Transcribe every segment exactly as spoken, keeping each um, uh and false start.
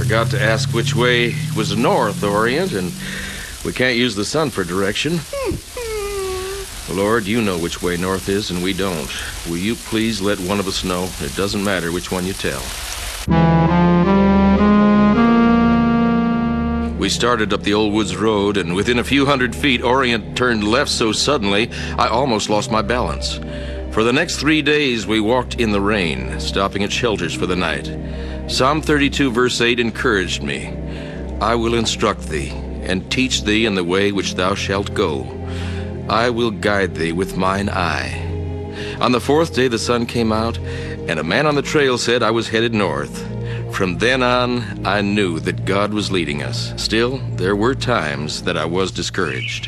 forgot to ask which way was north, Orient, and we can't use the sun for direction. Lord, you know which way north is, and we don't. Will you please let one of us know? It doesn't matter which one you tell. We started up the Old Woods Road, and within a few hundred feet, Orient turned left so suddenly, I almost lost my balance. For the next three days, we walked in the rain, stopping at shelters for the night. Psalm thirty-two, verse eight, encouraged me. I will instruct thee, and teach thee in the way which thou shalt go. I will guide thee with mine eye. On the fourth day, the sun came out, and a man on the trail said I was headed north. From then on, I knew that God was leading us. Still, there were times that I was discouraged.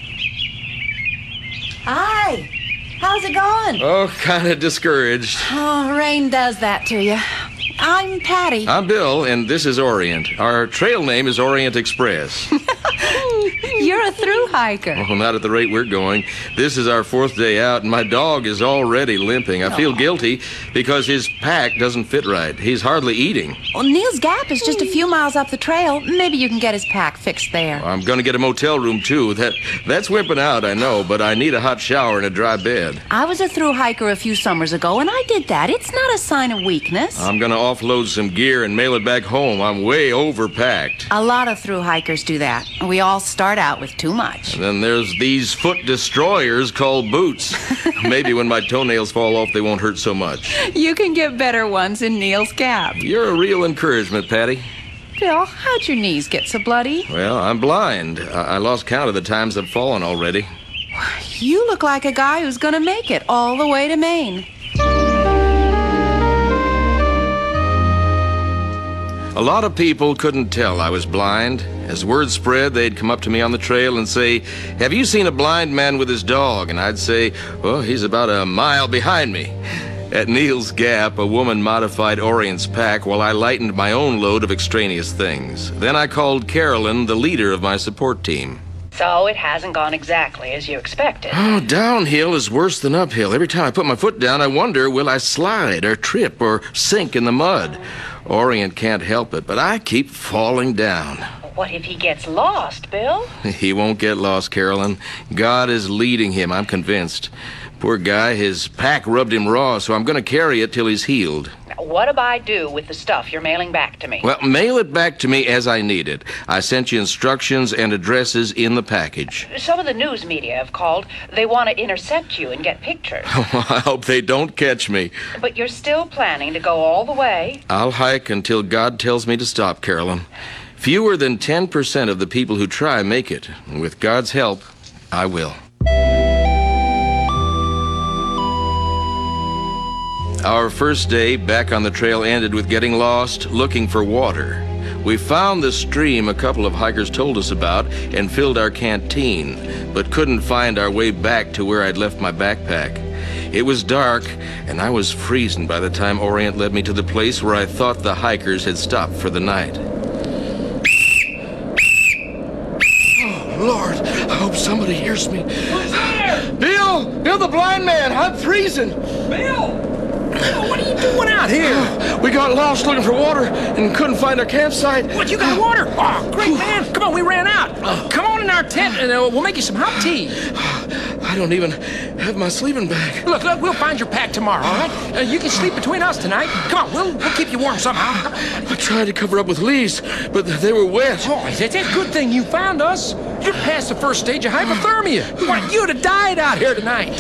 Hi. How's it going? Oh, kind of discouraged. Oh, rain does that to you. I'm Patty. I'm Bill, and this is Orient. Our trail name is Orient Express. You're a through hiker. Oh, not at the rate we're going. This is our fourth day out, and my dog is already limping. I feel guilty because his pack doesn't fit right. He's hardly eating. Well, Neil's Gap is just a few miles up the trail. Maybe you can get his pack fixed there. I'm going to get a motel room, too. That That's wimping out, I know, but I need a hot shower and a dry bed. I was a through hiker a few summers ago, and I did that. It's not a sign of weakness. I'm going to offload some gear and mail it back home. I'm way overpacked. A lot of through hikers do that. We all start out with too much. And then there's these foot destroyers called boots. Maybe when my toenails fall off, they won't hurt so much. You can get better ones in Neil's Gap. You're a real encouragement, Patty. Bill, how'd your knees get so bloody? Well, I'm blind. I, I lost count of the times I've fallen already. You look like a guy who's gonna make it all the way to Maine. A lot of people couldn't tell I was blind. As word spread, they'd come up to me on the trail and say, "Have you seen a blind man with his dog?" And I'd say, "Well, he's about a mile behind me." At Neil's Gap, a woman modified Orient's pack while I lightened my own load of extraneous things. Then I called Carolyn, the leader of my support team. So it hasn't gone exactly as you expected. Oh, downhill is worse than uphill. Every time I put my foot down, I wonder, will I slide or trip or sink in the mud? Orient can't help it, but I keep falling down. What if he gets lost, Bill? He won't get lost, Carolyn. God is leading him, I'm convinced. Poor guy, his pack rubbed him raw, so I'm going to carry it till he's healed. Now, what do I do with the stuff you're mailing back to me? Well, mail it back to me as I need it. I sent you instructions and addresses in the package. Some of the news media have called. They want to intercept you and get pictures. I hope they don't catch me. But you're still planning to go all the way? I'll hike until God tells me to stop, Carolyn. Fewer than ten percent of the people who try make it. And with God's help, I will. Our first day back on the trail ended with getting lost, looking for water. We found the stream a couple of hikers told us about and filled our canteen, but couldn't find our way back to where I'd left my backpack. It was dark, and I was freezing by the time Orient led me to the place where I thought the hikers had stopped for the night. Oh, Lord, I hope somebody hears me. Who's there? Bill! Bill the blind man! I'm freezing! Bill! Bill, what are you doing out here? We got lost looking for water and couldn't find our campsite. What, you got water? Oh, great, man. Come on, we ran out. Come on in our tent and uh, we'll make you some hot tea. I don't even have my sleeping bag. Look, look, we'll find your pack tomorrow, all right? Uh, you can sleep between us tonight. Come on, we'll, we'll keep you warm somehow. I tried to cover up with leaves, but they were wet. Oh, it's a good thing you found us. You're past the first stage of hypothermia. We want you to die out here tonight.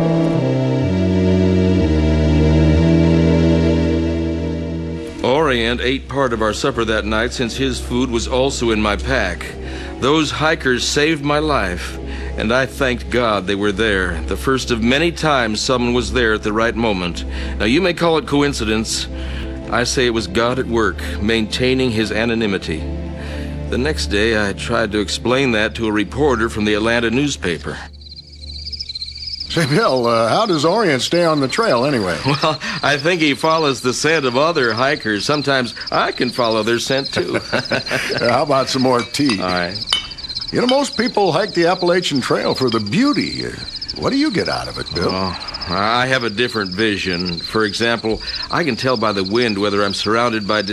Orient ate part of our supper that night since his food was also in my pack. Those hikers saved my life, and I thanked God they were there. The first of many times someone was there at the right moment. Now, you may call it coincidence. I say it was God at work, maintaining his anonymity. The next day, I tried to explain that to a reporter from the Atlanta newspaper. Say, Bill, uh, how does Orient stay on the trail anyway? Well, I think he follows the scent of other hikers. Sometimes I can follow their scent, too. How about some more tea? All right. You know, most people hike the Appalachian Trail for the beauty. What do you get out of it, Bill? Oh, I have a different vision. For example, I can tell by the wind whether I'm surrounded by